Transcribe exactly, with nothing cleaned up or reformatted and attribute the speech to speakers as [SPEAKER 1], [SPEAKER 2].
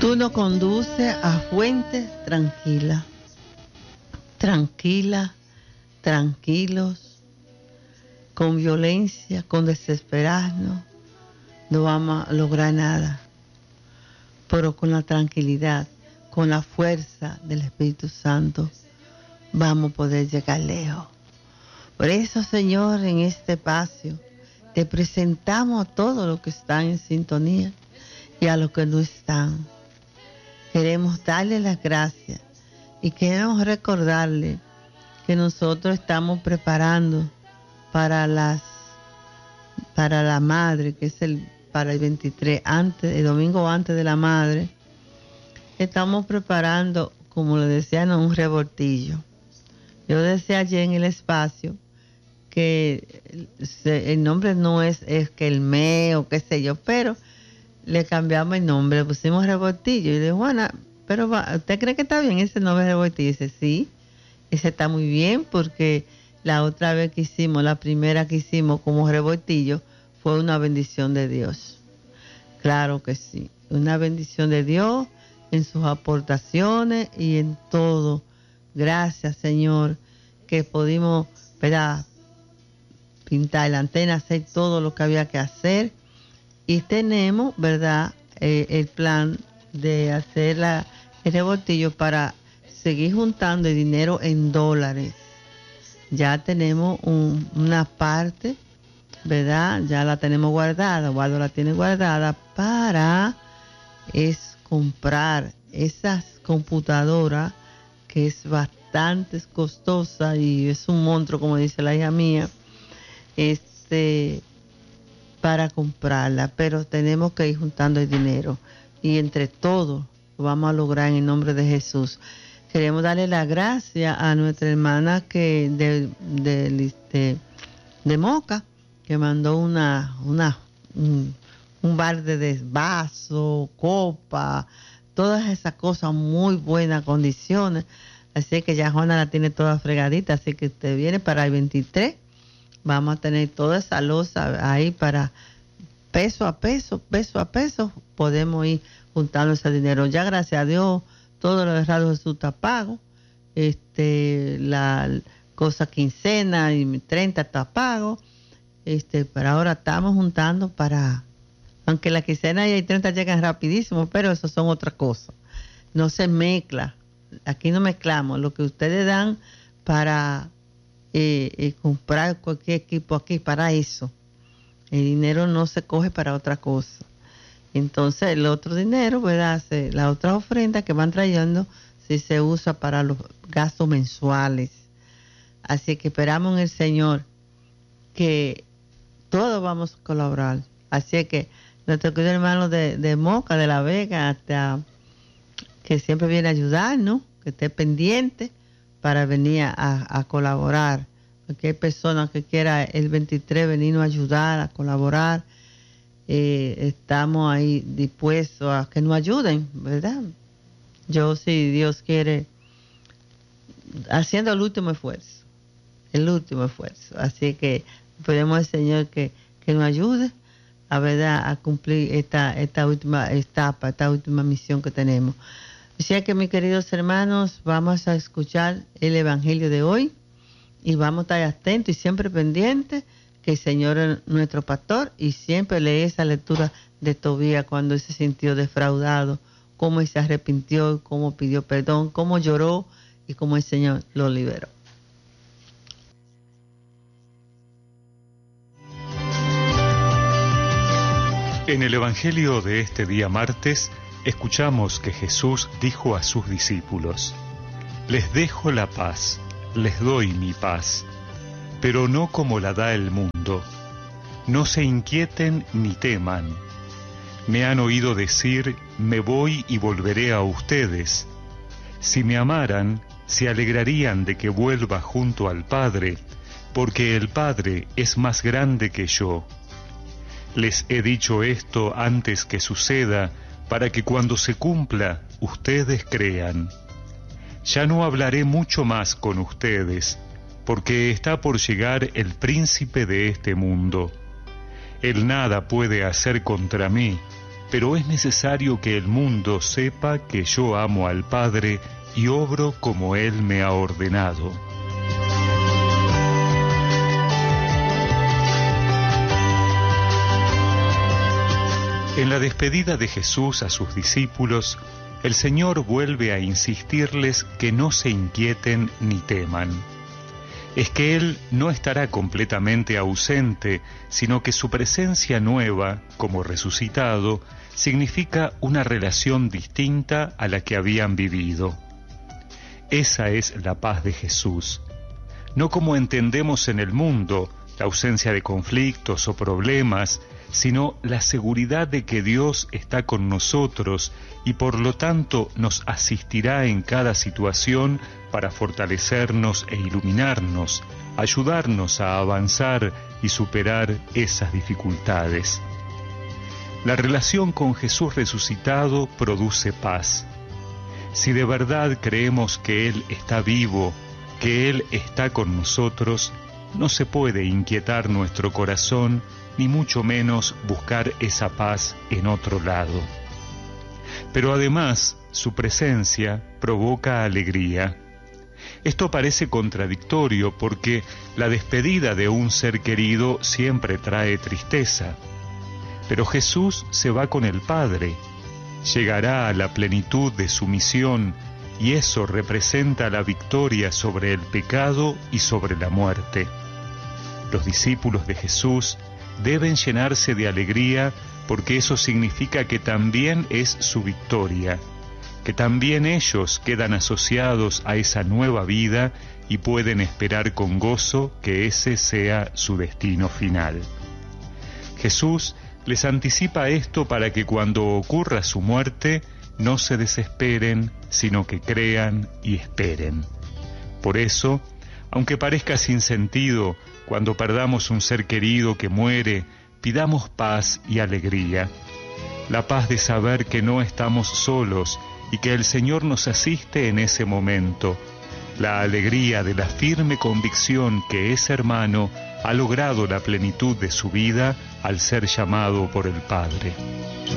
[SPEAKER 1] Tú nos conduces a fuentes tranquilas, tranquilas, tranquilos, con violencia, con desesperarnos, no vamos a lograr nada, pero con la tranquilidad, con la fuerza del Espíritu Santo, vamos a poder llegar lejos. Por eso, Señor, en este espacio, te presentamos a todos los que están en sintonía y a los que no están. Queremos darle las gracias y queremos recordarle que nosotros estamos preparando para las para la madre, que es el para el veintitrés, antes, el domingo antes de la madre. Estamos preparando, como le decían, un revoltillo. Yo decía ayer en el espacio que el nombre no es, es que el me o qué sé yo, pero le cambiamos el nombre, le pusimos revoltillo. Y le dije, Juana, pero va, ¿usted cree que está bien ese nombre revoltillo? Y dice, sí, ese está muy bien, porque la otra vez que hicimos, la primera que hicimos como revoltillo, fue una bendición de Dios. Claro que sí, una bendición de Dios en sus aportaciones y en todo. Gracias, Señor, que pudimos, ¿verdad?, pintar la antena, hacer todo lo que había que hacer. Y tenemos, ¿verdad?, eh, el plan de hacer la, el revoltillo para seguir juntando el dinero en dólares. Ya tenemos un, una parte, ¿verdad? Ya la tenemos guardada, Waldo la tiene guardada para es comprar esas computadoras que es bastante costosa y es un monstruo, como dice la hija mía, este... para comprarla, pero tenemos que ir juntando el dinero y entre todos lo vamos a lograr en el nombre de Jesús. Queremos darle la gracia a nuestra hermana que de, de, de, de Moca, que mandó una, una un, un balde de vaso, copa, todas esas cosas, muy buenas condiciones. Así que ya Juana la tiene toda fregadita, así que usted viene para el veintitrés. Vamos a tener toda esa loza ahí para peso a peso, peso a peso, podemos ir juntando ese dinero. Ya gracias a Dios, todo lo de Radio Jesús está pago, este, la cosa quincena y treinta está pago, este, pero ahora estamos juntando para, aunque la quincena y el treinta llegan rapidísimo, pero eso son otras cosas. No se mezcla, aquí no mezclamos, lo que ustedes dan para Eh, eh, comprar cualquier equipo aquí para eso. El dinero no se coge para otra cosa. Entonces el otro dinero, ¿verdad?, se, la otra ofrenda que van trayendo, si se usa para los gastos mensuales. Así que esperamos en el Señor que todos vamos a colaborar. Así que nuestro querido hermano de, de Moca, de La Vega, hasta que siempre viene a ayudarnos, que esté pendiente para venir a, a colaborar. Cualquier persona que quiera el veintitrés venirnos a ayudar, a colaborar, eh, estamos ahí dispuestos a que nos ayuden, ¿verdad? Yo, si Dios quiere, haciendo el último esfuerzo, el último esfuerzo. Así que pedimos al Señor que, que nos ayude a, ¿verdad?, a cumplir esta, esta última etapa, esta última misión que tenemos. Así que, mis queridos hermanos, vamos a escuchar el Evangelio de hoy y vamos a estar atentos y siempre pendientes que el Señor es nuestro pastor, y siempre lee esa lectura de Tobías cuando él se sintió defraudado, cómo él se arrepintió, cómo pidió perdón, cómo lloró y cómo el Señor lo liberó.
[SPEAKER 2] En el Evangelio de este día martes, escuchamos que Jesús dijo a sus discípulos: les dejo la paz, les doy mi paz, pero no como la da el mundo. No se inquieten ni teman. Me han oído decir, me voy y volveré a ustedes. Si me amaran, se alegrarían de que vuelva junto al Padre, porque el Padre es más grande que yo. Les he dicho esto antes que suceda, para que cuando se cumpla, ustedes crean. Ya no hablaré mucho más con ustedes, porque está por llegar el príncipe de este mundo. Él nada puede hacer contra mí, pero es necesario que el mundo sepa que yo amo al Padre y obro como Él me ha ordenado. En la despedida de Jesús a sus discípulos, el Señor vuelve a insistirles que no se inquieten ni teman. Es que Él no estará completamente ausente, sino que su presencia nueva, como resucitado, significa una relación distinta a la que habían vivido. Esa es la paz de Jesús. No como entendemos en el mundo, la ausencia de conflictos o problemas, sino la seguridad de que Dios está con nosotros y por lo tanto nos asistirá en cada situación para fortalecernos e iluminarnos, ayudarnos a avanzar y superar esas dificultades. La relación con Jesús resucitado produce paz. Si de verdad creemos que Él está vivo, que Él está con nosotros, no se puede inquietar nuestro corazón, ni mucho menos buscar esa paz en otro lado. Pero además, su presencia provoca alegría. Esto parece contradictorio porque la despedida de un ser querido siempre trae tristeza. Pero Jesús se va con el Padre, llegará a la plenitud de su misión y eso representa la victoria sobre el pecado y sobre la muerte. Los discípulos de Jesús deben llenarse de alegría porque eso significa que también es su victoria, que también ellos quedan asociados a esa nueva vida y pueden esperar con gozo que ese sea su destino final. Jesús les anticipa esto para que cuando ocurra su muerte no se desesperen, sino que crean y esperen. Por eso, aunque parezca sin sentido, cuando perdamos un ser querido que muere, pidamos paz y alegría. La paz de saber que no estamos solos y que el Señor nos asiste en ese momento. La alegría de la firme convicción que ese hermano ha logrado la plenitud de su vida al ser llamado por el Padre.